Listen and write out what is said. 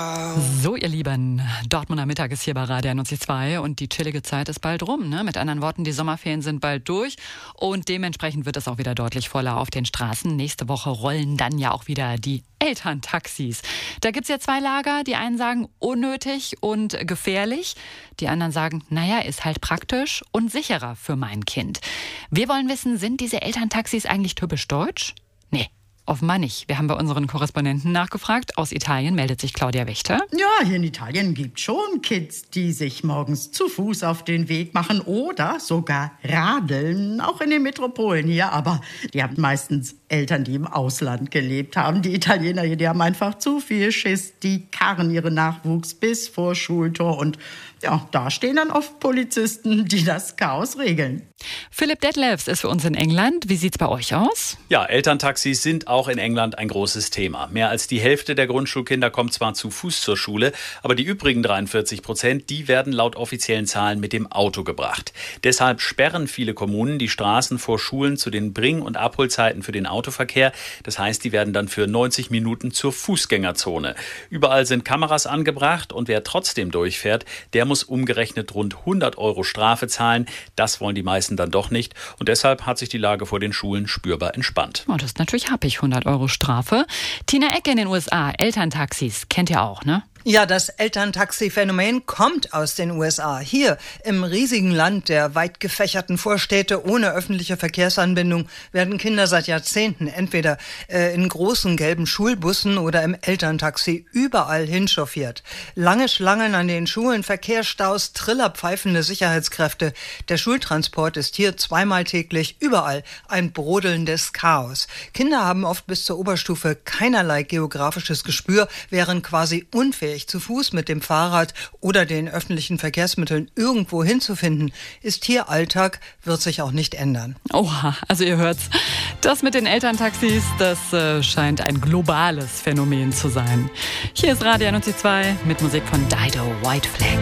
So, ihr Lieben, Dortmunder Mittag ist hier bei Radio 92 und die chillige Zeit ist bald rum. Ne? Mit anderen Worten, die Sommerferien sind bald durch und dementsprechend wird es auch wieder deutlich voller auf den Straßen. Nächste Woche rollen dann ja auch wieder die Elterntaxis. Da gibt's ja zwei Lager. Die einen sagen unnötig und gefährlich. Die anderen sagen, naja, ist halt praktisch und sicherer für mein Kind. Wir wollen wissen, sind diese Elterntaxis eigentlich typisch deutsch? Nee. Offenbar nicht. Wir haben bei unseren Korrespondenten nachgefragt. Aus Italien meldet sich Claudia Wächter. Ja, hier in Italien gibt es schon Kids, die sich morgens zu Fuß auf den Weg machen oder sogar radeln, auch in den Metropolen hier. Aber die haben meistens Eltern, die im Ausland gelebt haben. Die Italiener hier, die haben einfach zu viel Schiss. Die karren ihren Nachwuchs bis vor Schultor. Und ja, da stehen dann oft Polizisten, die das Chaos regeln. Philipp Detlefs ist für uns in England. Wie sieht's bei euch aus? Ja, Elterntaxis sind auch in England ein großes Thema. Mehr als die Hälfte der Grundschulkinder kommt zwar zu Fuß zur Schule, aber die übrigen 43%, die werden laut offiziellen Zahlen mit dem Auto gebracht. Deshalb sperren viele Kommunen die Straßen vor Schulen zu den Bring- und Abholzeiten für den Autoverkehr. Das heißt, die werden dann für 90 Minuten zur Fußgängerzone. Überall sind Kameras angebracht und wer trotzdem durchfährt, der muss umgerechnet rund 100 € Strafe zahlen. Das wollen die meisten dann doch nicht und deshalb hat sich die Lage vor den Schulen spürbar entspannt. Oh, das ist natürlich happig, 100 € Strafe. Tina Ecke in den USA, Elterntaxis, kennt ihr auch, ne? Ja, das Elterntaxi-Phänomen kommt aus den USA. Hier im riesigen Land der weit gefächerten Vorstädte ohne öffentliche Verkehrsanbindung werden Kinder seit Jahrzehnten entweder in großen gelben Schulbussen oder im Elterntaxi überall hinchauffiert. Lange Schlangen an den Schulen, Verkehrsstaus, trillerpfeifende Sicherheitskräfte. Der Schultransport ist hier zweimal täglich überall ein brodelndes Chaos. Kinder haben oft bis zur Oberstufe keinerlei geografisches Gespür, wären quasi unfähig zu Fuß mit dem Fahrrad oder den öffentlichen Verkehrsmitteln irgendwo hinzufinden. Ist hier Alltag, wird sich auch nicht ändern. Oha, also ihr hört's. Das mit den Elterntaxis, das scheint ein globales Phänomen zu sein. Hier ist Radio 92 mit Musik von Dido, White Flag.